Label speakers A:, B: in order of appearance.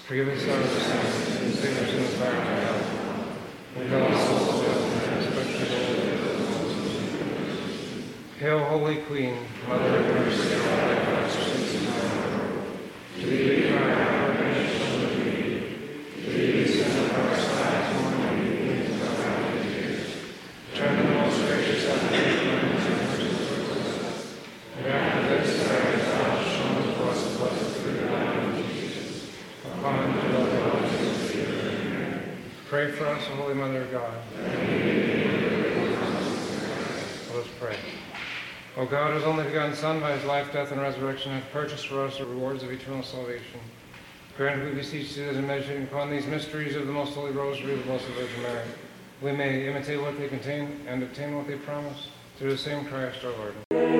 A: Forgive us our sins, and save us from the fire of hell. Lead all souls to heaven, especially those. Hail, Holy Queen, Mother of mercy, and all thy blessings in heaven. To thee we cry, our nation of thee. To thee we send up our sighs, mourning and weeping in our valley of tears. Turn the most gracious heaven, and mercy towards us. And after this, thou shown to us the blessed fruit of thy womb, Jesus. Upon whom dwell the Holy Spirit. Pray for us, O Holy Mother of God. Let us pray. O God, whose only begotten Son, by his life, death, and resurrection, hath purchased for us the rewards of eternal salvation, grant, we beseech thee, that in meditating upon these mysteries of the most holy rosary of the Blessed Virgin Mary, we may imitate what they contain and obtain what they promise, through the same Christ our Lord.